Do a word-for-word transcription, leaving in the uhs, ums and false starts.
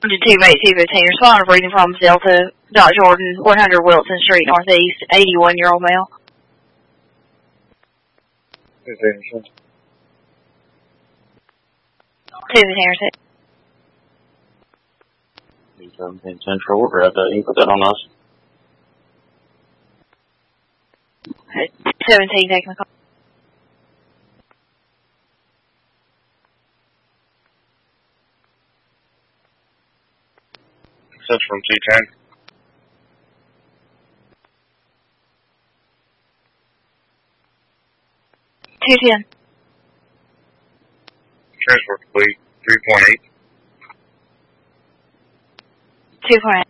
two eight two fifteen. Respond to breathing problems, Delta. Doc Jordan, one hundred Wilson Street, Northeast, eighty-one-year-old male. Two fifteen. two fifteen. seventeen Central, we'll grab that. You can put that on us. seventeen, taking the call. Central T ten. two ten. Transport complete. three point eight. two point eight.